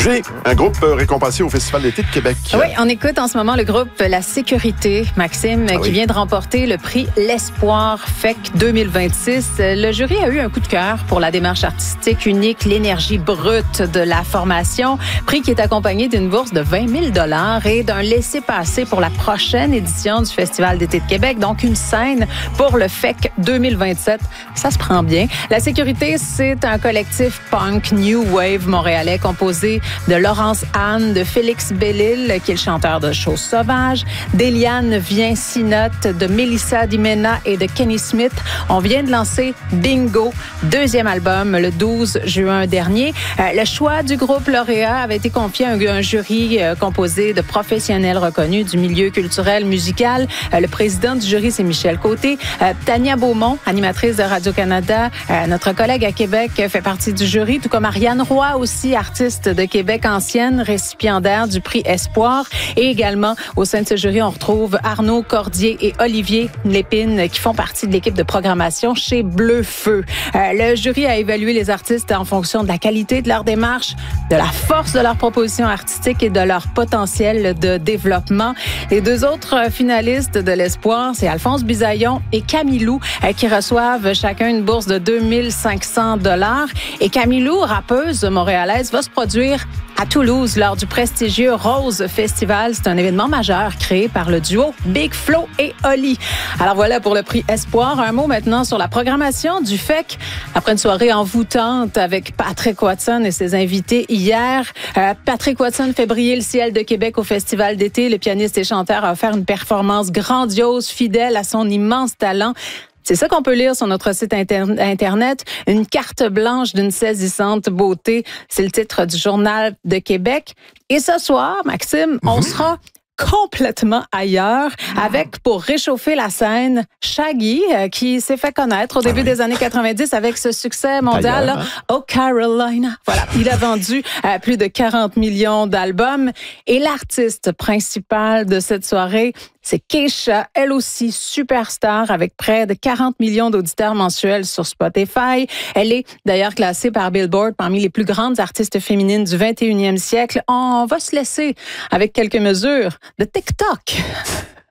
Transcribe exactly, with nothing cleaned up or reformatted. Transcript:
J'ai un groupe récompensé au Festival d'été de Québec. Oui, on écoute en ce moment le groupe La Sécurité, Maxime, ah qui oui. vient de remporter le prix L'Espoir F E C deux mille vingt-six. Le jury a eu un coup de cœur pour la démarche artistique unique, l'énergie brute de la formation. Prix qui est accompagné d'une bourse de vingt mille dollars et d'un laissez-passer pour la prochaine édition du Festival d'été de Québec. Donc, une scène pour le F E C deux mille vingt-sept. Ça se prend bien. La Sécurité, c'est un collectif punk New Wave montréalais composé de Laurence Anne, de Félix Bellil, qui est le chanteur de Choses sauvages, d'Eliane Vien-Sinotte, de Melissa Dimena et de Kenny Smith. On vient de lancer Bingo, deuxième album, le douze juin dernier. Euh, le choix du groupe lauréat avait été confié à un, un jury euh, composé de professionnels reconnus du milieu culturel, musical. Euh, le président du jury, c'est Michel Côté. Euh, Tania Beaumont, animatrice de Radio-Canada, euh, notre collègue à Québec, fait partie du jury, tout comme Ariane Roy, aussi artiste de Québec ancienne, récipiendaire du prix Espoir. Et également, au sein de ce jury, on retrouve Arnaud Cordier et Olivier Lépine qui font partie de l'équipe de programmation chez Bleu Feu. Euh, le jury a évalué les artistes en fonction de la qualité de leur démarche, de la force de leur proposition artistique et de leur potentiel de développement. Les deux autres finalistes de l'Espoir, c'est Alphonse Bisaillon et Camilou euh, qui reçoivent chacun une bourse de deux mille cinq cents dollars. Et Camilou, rappeuse montréalaise, va se produire à Toulouse lors du prestigieux Rose Festival. C'est un événement majeur créé par le duo Big Flo et Oli. Alors voilà pour le prix Espoir. Un mot maintenant sur la programmation du F E C. Après une soirée envoûtante avec Patrick Watson et ses invités hier, euh, Patrick Watson fait briller le ciel de Québec au Festival d'été. Le pianiste et chanteur a offert une performance grandiose, fidèle à son immense talent. C'est ça qu'on peut lire sur notre site inter- Internet. Une carte blanche d'une saisissante beauté. C'est le titre du Journal de Québec. Et ce soir, Maxime, mm-hmm. on sera complètement ailleurs avec, pour réchauffer la scène, Shaggy, euh, qui s'est fait connaître au début ah oui. des années quatre-vingt-dix avec ce succès mondial, là, Oh Carolina. Voilà, il a vendu euh, plus de quarante millions d'albums. Et l'artiste principal de cette soirée, c'est Kesha, elle aussi superstar avec près de quarante millions d'auditeurs mensuels sur Spotify. Elle est d'ailleurs classée par Billboard parmi les plus grandes artistes féminines du vingt et unième siècle. On va se laisser avec quelques mesures de TikTok.